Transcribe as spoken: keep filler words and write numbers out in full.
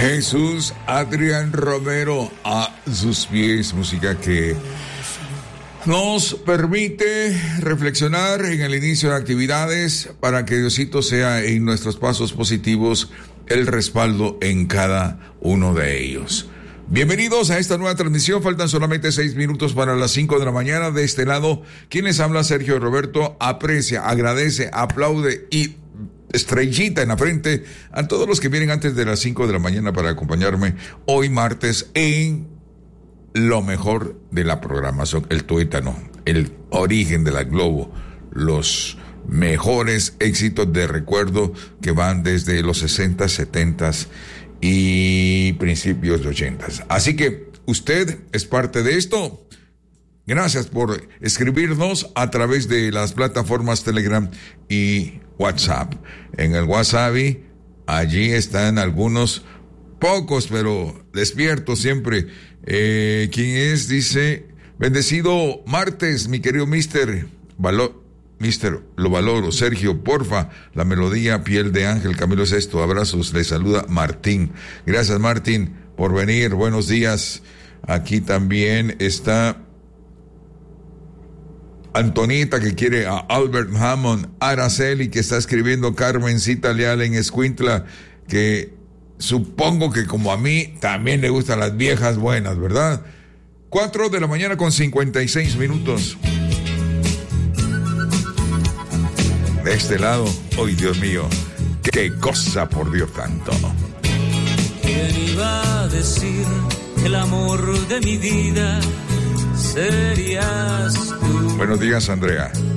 Jesús Adrián Romero, a sus pies, música que nos permite reflexionar en el inicio de actividades para que Diosito sea en nuestros pasos positivos el respaldo en cada uno de ellos. Bienvenidos a esta nueva transmisión. Faltan solamente seis minutos para las cinco de la mañana. De este lado, quien les habla, Sergio Roberto, aprecia, agradece, aplaude y estrellita en la frente a todos los que vienen antes de las cinco de la mañana para acompañarme hoy martes en lo mejor de la programación, el tuétano, el origen de la Globo, los mejores éxitos de recuerdo que van desde los sesenta, setenta y principios de ochenta. Así que usted es parte de esto. Gracias por escribirnos a través de las plataformas Telegram y WhatsApp. En el WhatsApp, allí están algunos, pocos, pero despiertos siempre. Eh, ¿Quién es? Dice, bendecido martes, mi querido Mister Valor. Mister, lo valoro. Sergio, porfa, la melodía Piel de Ángel, Camilo Sesto, abrazos, le saluda Martín. Gracias, Martín, por venir, buenos días. Aquí también está Antonita, que quiere a Albert Hammond. Araceli, que está escribiendo Carmencita Leal en Escuintla, que supongo que como a mí también le gustan las viejas buenas, ¿verdad? Cuatro de la mañana con cincuenta y seis minutos. De este lado, hoy, Dios mío, qué cosa, por Dios santo. ¿Quién iba a decir que el amor de mi vida serías tú? Buenos días, Andrea.